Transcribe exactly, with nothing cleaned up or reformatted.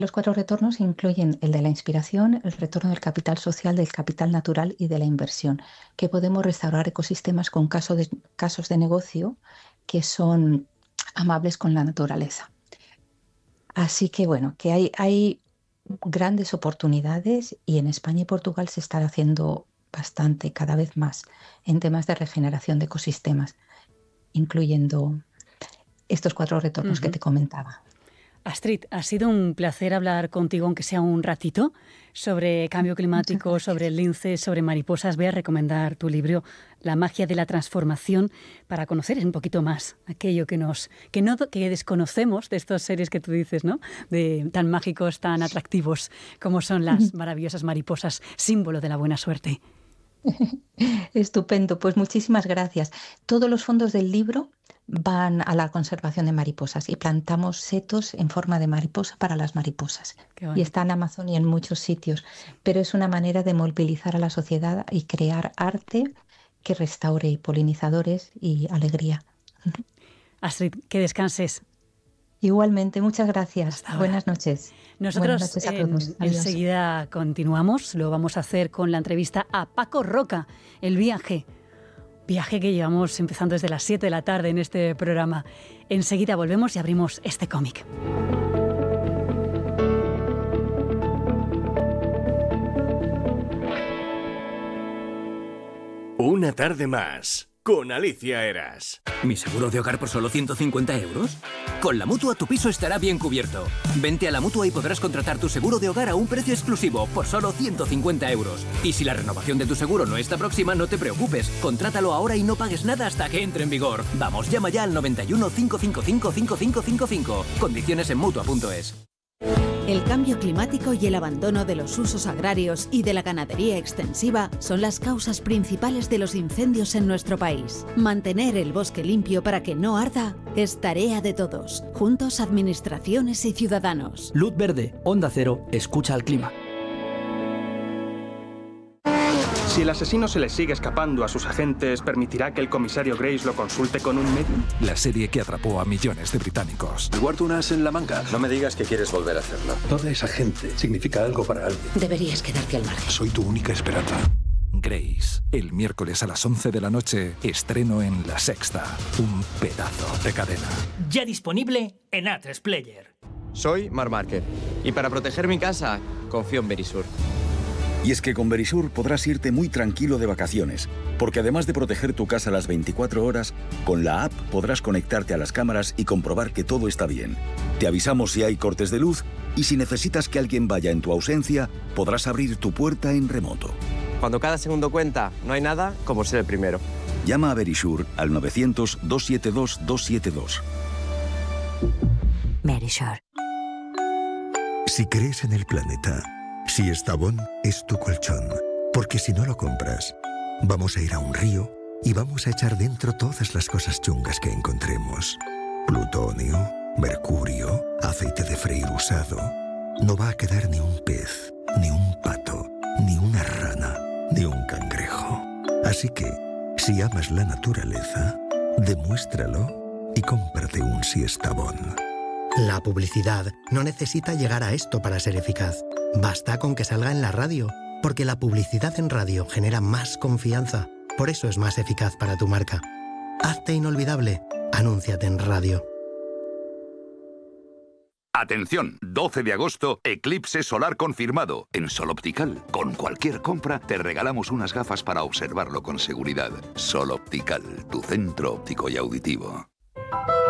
Los cuatro retornos incluyen el de la inspiración, el retorno del capital social, del capital natural y de la inversión, que podemos restaurar ecosistemas con caso de- casos de negocio que son amables con la naturaleza. Así que bueno, que hay, hay grandes oportunidades y en España y Portugal se está haciendo bastante, cada vez más, en temas de regeneración de ecosistemas, incluyendo estos cuatro retornos que Ujú. te comentaba. Astrid, ha sido un placer hablar contigo, aunque sea un ratito, sobre cambio Muchas climático, sobre gracias. el lince, sobre mariposas. Voy a recomendar tu libro, La magia de la transformación, para conocer un poquito más aquello que nos que no que desconocemos de estos seres que tú dices, ¿no? De tan mágicos, tan atractivos como son las maravillosas mariposas, símbolo de la buena suerte. Estupendo, pues muchísimas gracias. Todos los fondos del libro van a la conservación de mariposas y plantamos setos en forma de mariposa para las mariposas. Qué Y bonito. está en Amazon y en muchos sitios, Sí. pero es una manera de movilizar a la sociedad y crear arte que restaure polinizadores y alegría. Astrid, que descanses. Igualmente, muchas gracias. Hasta ahora. Buenas noches. Buenas Nosotros noches a todos. en, Adiós. enseguida continuamos. Lo vamos a hacer con la entrevista a Paco Roca, El viaje. Viaje que llevamos empezando desde las siete de la tarde en este programa. Enseguida volvemos y abrimos este cómic. Una tarde más, con Alicia Eras. ¿Mi seguro de hogar por solo ciento cincuenta euros? Con la Mutua tu piso estará bien cubierto. Vente a la Mutua y podrás contratar tu seguro de hogar a un precio exclusivo por solo ciento cincuenta euros. Y si la renovación de tu seguro no está próxima, no te preocupes. Contrátalo ahora y no pagues nada hasta que entre en vigor. Vamos, llama ya al noventa y uno, cincuenta y cinco, cincuenta y cinco cincuenta y cinco. Condiciones en Mutua punto es. El cambio climático y el abandono de los usos agrarios y de la ganadería extensiva son las causas principales de los incendios en nuestro país. Mantener el bosque limpio para que no arda es tarea de todos, juntos administraciones y ciudadanos. Luz verde, Onda Cero, escucha al clima. Si el asesino se le sigue escapando a sus agentes, ¿permitirá que el comisario Grace lo consulte con un medium? La serie que atrapó a millones de británicos. Guardo un as en la manga. No me digas que quieres volver a hacerlo. Toda esa gente significa algo para alguien. Deberías quedarte al margen. Soy tu única esperanza. Grace, el miércoles a las once de la noche, estreno en La Sexta. Un pedazo de cadena. Ya disponible en A tres Player. Soy Marc Márquez y para proteger mi casa, confío en Verisur. Y es que con Verisur podrás irte muy tranquilo de vacaciones, porque además de proteger tu casa las veinticuatro horas, con la app podrás conectarte a las cámaras y comprobar que todo está bien. Te avisamos si hay cortes de luz y si necesitas que alguien vaya en tu ausencia, podrás abrir tu puerta en remoto. Cuando cada segundo cuenta, no hay nada como ser el primero. Llama a Verisur al novecientos, doscientos setenta y dos, doscientos setenta y dos. Verisur. Si crees en el planeta, si Estavón es tu colchón, porque si no lo compras, vamos a ir a un río y vamos a echar dentro todas las cosas chungas que encontremos. Plutonio, mercurio, aceite de freír usado. No va a quedar ni un pez, ni un pato, ni una rana, ni un cangrejo. Así que, si amas la naturaleza, demuéstralo y cómprate un Siestabón. La publicidad no necesita llegar a esto para ser eficaz. Basta con que salga en la radio, porque la publicidad en radio genera más confianza. Por eso es más eficaz para tu marca. Hazte inolvidable. Anúnciate en radio. Atención, doce de agosto, eclipse solar confirmado. En Sol Optical, con cualquier compra, te regalamos unas gafas para observarlo con seguridad. Sol Optical, tu centro óptico y auditivo.